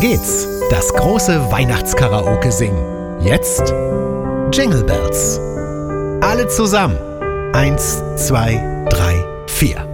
geht's. Das große Weihnachtskaraoke singen. Jetzt Jingle Bells. Alle zusammen. 1, 2, 3, 4.